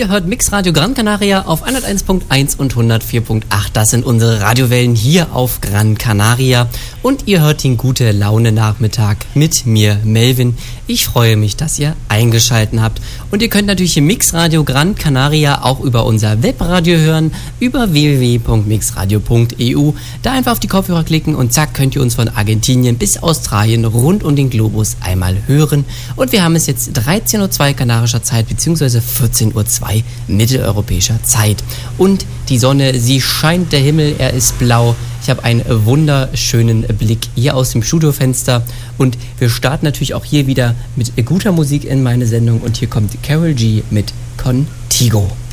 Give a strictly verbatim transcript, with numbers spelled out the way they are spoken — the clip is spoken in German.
Ihr hört Mix Radio Gran Canaria auf hunderteins Punkt eins und hundertvier Punkt acht. Das sind unsere Radiowellen hier auf Gran Canaria. Und ihr hört den Gute Laune Nachmittag mit mir, Melvin. Ich freue mich, dass ihr eingeschalten habt. Und ihr könnt natürlich im Mix Radio Gran Canaria auch über unser Webradio hören, über w w w punkt mixradio punkt e u. Da einfach auf die Kopfhörer klicken und zack, könnt ihr uns von Argentinien bis Australien rund um den Globus einmal hören. Und wir haben es jetzt dreizehn Uhr zwei kanarischer Zeit bzw. vierzehn Uhr zwei mitteleuropäischer Zeit. Und die Sonne, sie scheint, der Himmel, er ist blau. Ich habe einen wunderschönen Blick hier aus dem Studiofenster. Und wir starten natürlich auch hier wieder mit guter Musik in meine Sendung. Und hier kommt Karol G mit Contigo.